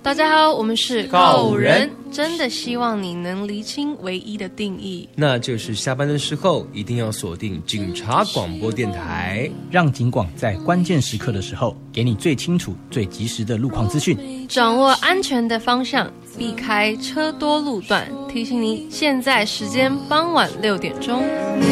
大家好，我们是告五人， 真的希望你能厘清唯一的定义， 那就是下班的时候一定要锁定警察广播电台， 让警广在关键时刻的时候给你最清楚、最及时的路况资讯， 掌握安全的方向，避开车多路段。提醒你，现在时间傍晚6点钟。